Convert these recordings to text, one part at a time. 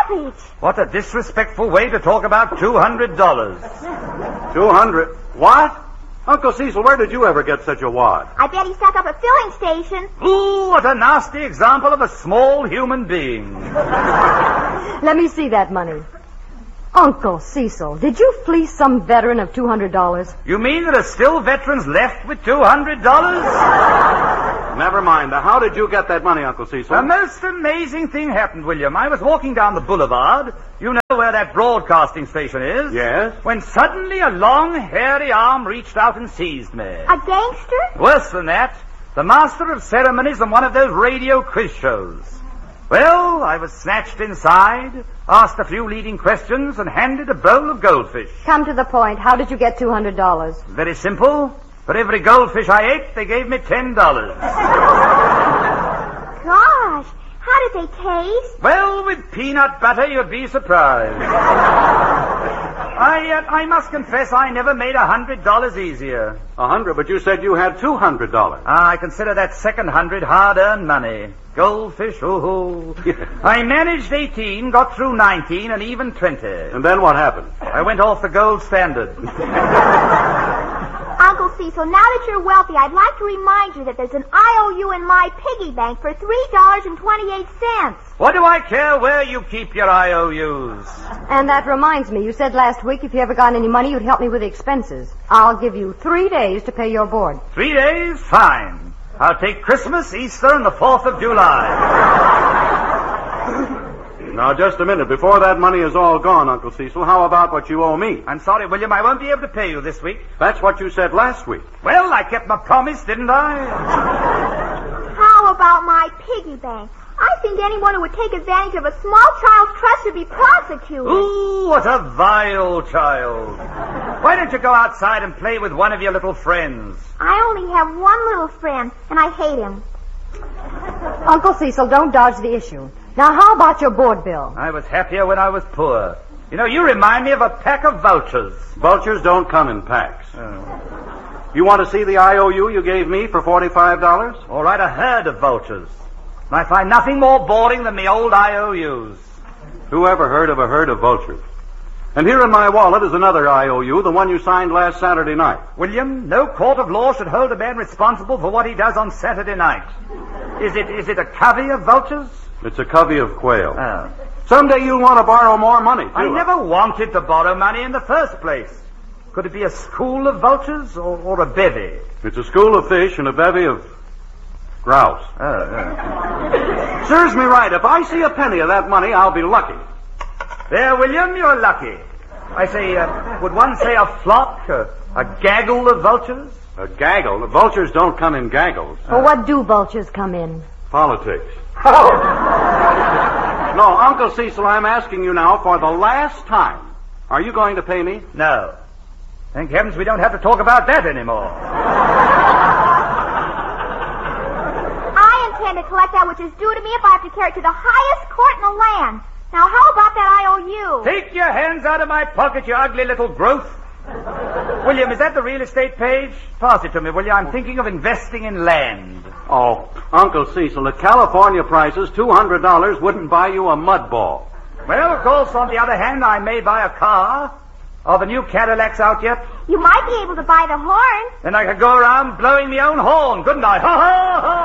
garbage. What a disrespectful way to talk about $200. 200? What? Uncle Cecil, where did you ever get such a wad? I bet he stuck up a filling station. Ooh, what a nasty example of a small human being. Let me see that money. Uncle Cecil, did you fleece some veteran of $200? You mean there are still veterans left with $200? Never mind. How did you get that money, Uncle Cecil? A most amazing thing happened, William. I was walking down the boulevard. You know where that broadcasting station is? Yes. When suddenly a long, hairy arm reached out and seized me. A gangster? Worse than that, the master of ceremonies on one of those radio quiz shows. Well, I was snatched inside, asked a few leading questions, and handed a bowl of goldfish. Come to the point. How did you get $200? Very simple. For every goldfish I ate, they gave me $10. Gosh, how did they taste? Well, with peanut butter, you'd be surprised. I must confess I never made $100 easier. 100, but you said you had $200. I consider that second 100 hard-earned money. Goldfish, ooh. I managed 18, got through 19, and even 20. And then what happened? I went off the gold standard. Uncle Cecil, now that you're wealthy, I'd like to remind you that there's an IOU in my piggy bank for $3.28. What do I care where you keep your IOUs? And that reminds me, you said last week if you ever got any money, you'd help me with the expenses. I'll give you 3 days to pay your board. 3 days? Fine. I'll take Christmas, Easter, and the 4th of July. Now, just a minute. Before that money is all gone, Uncle Cecil, how about what you owe me? I'm sorry, William. I won't be able to pay you this week. That's what you said last week. Well, I kept my promise, didn't I? How about my piggy bank? I think anyone who would take advantage of a small child's trust should be prosecuted. Ooh, what a vile child. Why don't you go outside and play with one of your little friends? I only have one little friend, and I hate him. Uncle Cecil, don't dodge the issue. Now, how about your board bill? I was happier when I was poor. You know, you remind me of a pack of vultures. Vultures don't come in packs. Oh. You want to see the IOU you gave me for $45? All right, a herd of vultures. And I find nothing more boring than the old IOUs. Who ever heard of a herd of vultures? And here in my wallet is another IOU, the one you signed last Saturday night. William, no court of law should hold a man responsible for what he does on Saturday night. Is it a covey of vultures? It's a covey of quail. Oh. Someday you'll want to borrow more money, too. I never wanted to borrow money in the first place. Could it be a school of vultures or a bevy? It's a school of fish and a bevy of grouse. Serves me right. If I see a penny of that money, I'll be lucky. There, William, you're lucky. I say, would one say a flock, a gaggle of vultures? A gaggle? The vultures don't come in gaggles. Well, what do vultures come in? Politics. Oh. No, Uncle Cecil, I'm asking you now for the last time. Are you going to pay me? No. Thank heavens we don't have to talk about that anymore. I intend to collect that which is due to me if I have to carry it to the highest court in the land. Now, how about that IOU? Take your hands out of my pocket, you ugly little growth. William, is that the real estate page? Pass it to me, will you? I'm thinking of investing in land. Oh, Uncle Cecil, at California prices, $200 wouldn't buy you a mud ball. Well, of course, on the other hand, I may buy a car. Are the new Cadillacs out yet? You might be able to buy the horn. Then I could go around blowing my own horn, couldn't I? Ha, ha, ha,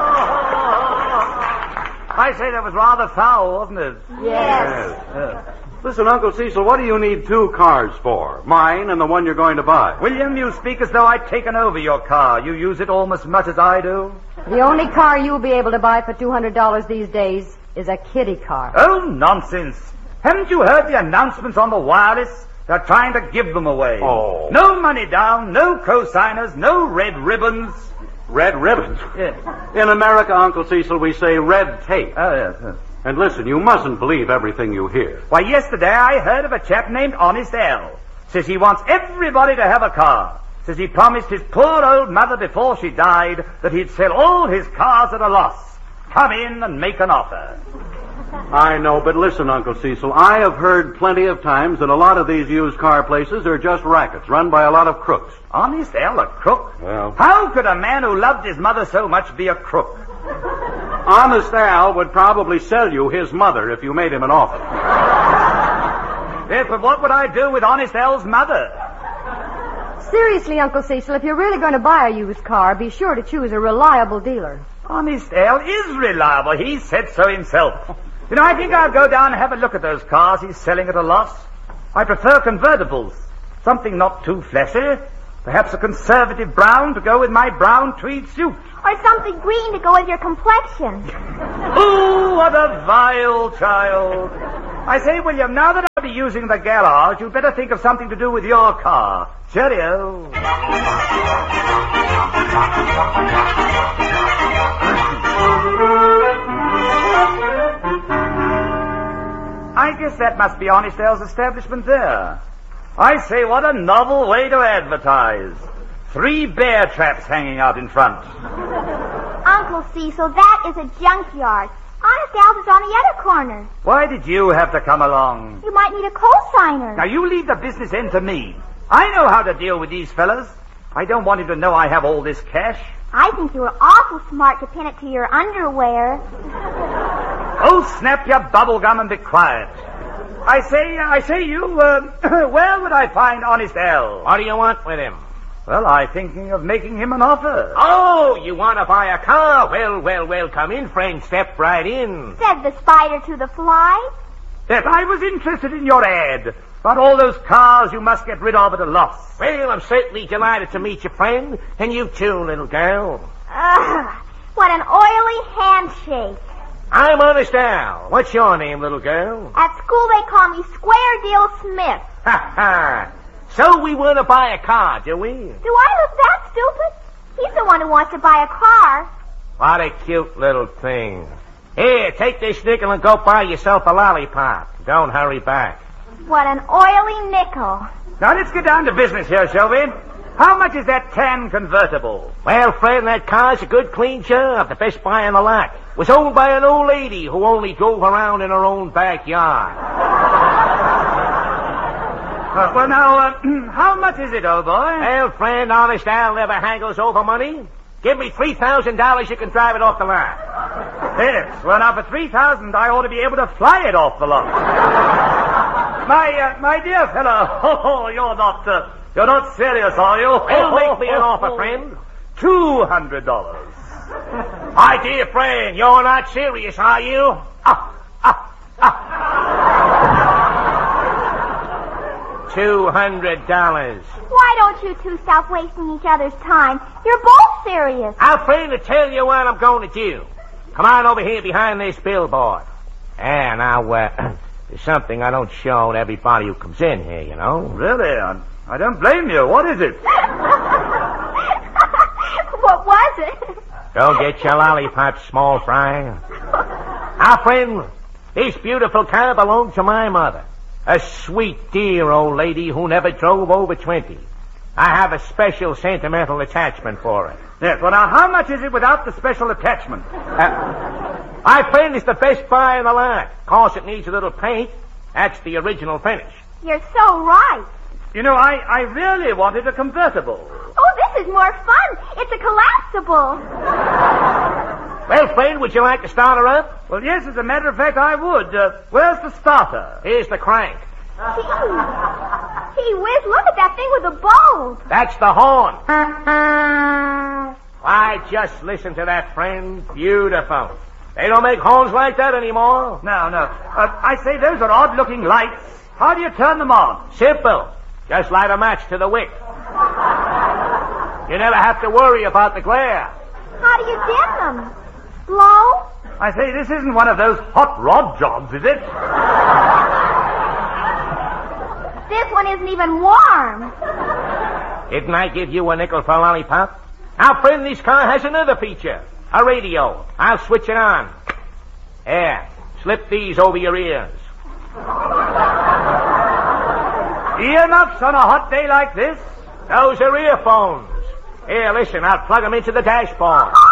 ha. I say that was rather foul, wasn't it? Yes. Listen, Uncle Cecil, what do you need 2 cars for? Mine and the one you're going to buy. William, you speak as though I'd taken over your car. You use it almost as much as I do. The only car you'll be able to buy for $200 these days is a kiddie car. Oh, nonsense. Haven't you heard the announcements on the wireless? They're trying to give them away. Oh. No money down, no co-signers, no red ribbons. Red ribbons? Yes. In America, Uncle Cecil, we say red tape. Oh, yes. And listen, you mustn't believe everything you hear. Why, yesterday I heard of a chap named Honest Al. Says he wants everybody to have a car. Says he promised his poor old mother before she died that he'd sell all his cars at a loss. Come in and make an offer. I know, but listen, Uncle Cecil, I have heard plenty of times that a lot of these used car places are just rackets run by a lot of crooks. Honest Al, a crook? Well, how could a man who loved his mother so much be a crook? Honest Al would probably sell you his mother if you made him an offer. Yes, but what would I do with Honest Al's mother? Seriously, Uncle Cecil, if you're really going to buy a used car, be sure to choose a reliable dealer. Honest Al is reliable. He said so himself. You know, I think I'll go down and have a look at those cars he's selling at a loss. I prefer convertibles. Something not too flashy. Perhaps a conservative brown to go with my brown tweed suit. Or something green to go with your complexion. Ooh, what a vile child. I say, William, now that I'll be using the garage, you'd better think of something to do with your car. Cheerio. I guess that must be Honest Al's establishment there. I say, what a novel way to advertise. 3 bear traps hanging out in front. Uncle Cecil, that is a junkyard. Honest Al's is on the other corner. Why did you have to come along? You might need a cosigner. Now, you leave the business end to me. I know how to deal with these fellas. I don't want him to know I have all this cash. I think you were awful smart to pin it to your underwear. Oh, snap your bubble gum and be quiet. I say you, where would I find Honest Al? What do you want with him? Well, I'm thinking of making him an offer. Oh, you want to buy a car? Well, come in, friend. Step right in. Said the spider to the fly. Yes, I was interested in your ad. About all those cars you must get rid of at a loss. Well, I'm certainly delighted to meet you, friend. And you too, little girl. What an oily handshake. I'm Honest Al. What's your name, little girl? At school they call me Square Deal Smith. Ha ha. So we want to buy a car, do we? Do I look that stupid? He's the one who wants to buy a car. What a cute little thing. Here, take this nickel and go buy yourself a lollipop. Don't hurry back. What an oily nickel. Now, let's get down to business here, shall we? How much is that tan convertible? Well, friend, that car's a good, clean job. The best buy in the lot. Was owned by an old lady who only drove around in her own backyard. Well, now, how much is it, old boy? Well, friend, Honest Al never haggles over money. Give me $3,000, you can drive it off the lot. Yes, well, now, for $3,000, I ought to be able to fly it off the lot. My dear fellow, you're not serious, are you? Well, make me an offer, friend. $200. My dear friend, you're not serious, are you? $200. Why don't you two stop wasting each other's time? You're both serious. I'm afraid to tell you what I'm going to do. Come on over here behind this billboard. Now, there's something I don't show to everybody who comes in here, you know. Really? I don't blame you. What is it? What was it? Don't get your lollipop, small fry. Our friend, this beautiful car belonged to my mother. A sweet, dear old lady who never drove over 20. I have a special sentimental attachment for it. Yes, well, now, how much is it without the special attachment? My friend is the best buy in the lot. Of course, it needs a little paint. That's the original finish. You're so right. You know, I really wanted a convertible. Oh, this is more fun. It's a collapsible. Well, friend, would you like to start her up? Well, yes, as a matter of fact, I would. Where's the starter? Here's the crank. Gee whiz, look at that thing with the bulb. That's the horn. Why, just listen to that, friend. Beautiful. They don't make horns like that anymore. No. I say those are odd-looking lights. How do you turn them on? Simple. Just light a match to the wick. You never have to worry about the glare. How do you dim them? Blow? I say, this isn't one of those hot rod jobs, is it? This one isn't even warm. Didn't I give you a nickel for a lollipop? Now, friend, this car has another feature. A radio. I'll switch it on. There. Slip these over your ears. Earmuffs on a hot day like this? Those are earphones. Here, listen, I'll plug them into the dashboard.